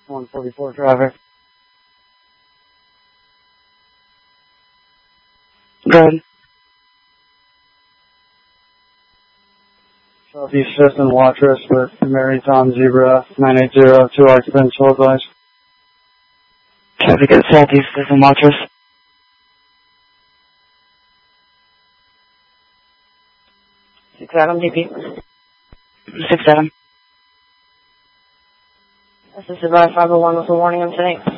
144 traffic. Good. Southeast 5th and Watrous with Mary Tom Zebra 980, 2 occupants, hold advice. Traffic at Southeast 5th and Watrous. 6 Adam, DP. 6 Adam. This is Survive 501 with a warning on today.